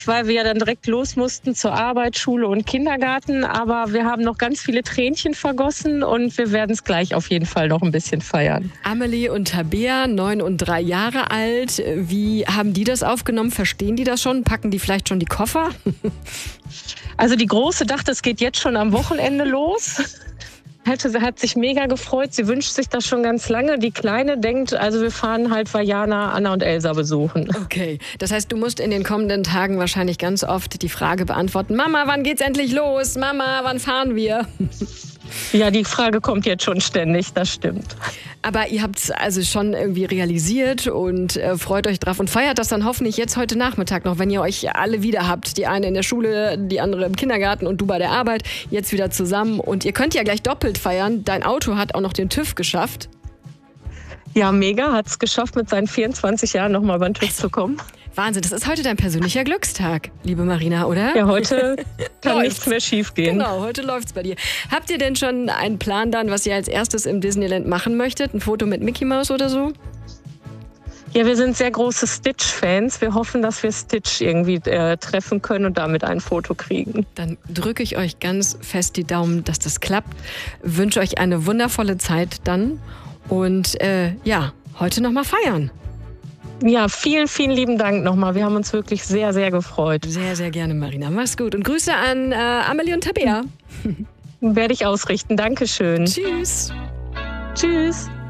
weil wir ja dann direkt los mussten zur Arbeit, Schule und Kindergarten. Aber wir haben noch ganz viele Tränchen vergossen und wir werden es gleich auf jeden Fall noch ein bisschen feiern. Amelie und Tabea, 9 und 3 Jahre alt. Wie haben die das aufgenommen? Verstehen die das schon? Packen die vielleicht schon die Koffer? Also die Große dachte, es geht jetzt schon am Wochenende los. Hat sich mega gefreut. Sie wünscht sich das schon ganz lange. Die Kleine denkt, also wir fahren halt Vajana, Anna und Elsa besuchen. Okay, das heißt, du musst in den kommenden Tagen wahrscheinlich ganz oft die Frage beantworten, Mama, wann geht's endlich los? Mama, wann fahren wir? Ja, die Frage kommt jetzt schon ständig, das stimmt. Aber ihr habt es also schon irgendwie realisiert und freut euch drauf und feiert das dann hoffentlich jetzt heute Nachmittag noch, wenn ihr euch alle wieder habt. Die eine in der Schule, die andere im Kindergarten und du bei der Arbeit. Jetzt wieder zusammen. Und ihr könnt ja gleich doppelt feiern. Dein Auto hat auch noch den TÜV geschafft. Ja, mega, hat es geschafft, mit seinen 24 Jahren nochmal über den TÜV zu kommen. Wahnsinn, das ist heute dein persönlicher Glückstag, liebe Marina, oder? Ja, heute kann nichts mehr schief gehen. Genau, heute läuft's bei dir. Habt ihr denn schon einen Plan dann, was ihr als erstes im Disneyland machen möchtet? Ein Foto mit Mickey Mouse oder so? Ja, wir sind sehr große Stitch-Fans. Wir hoffen, dass wir Stitch irgendwie treffen können und damit ein Foto kriegen. Dann drücke ich euch ganz fest die Daumen, dass das klappt. Wünsche euch eine wundervolle Zeit dann und heute nochmal feiern. Ja, vielen, vielen lieben Dank nochmal. Wir haben uns wirklich sehr, sehr gefreut. Sehr, sehr gerne, Marina. Mach's gut. Und Grüße an Amelie und Tabea. Werde ich ausrichten. Dankeschön. Tschüss. Tschüss.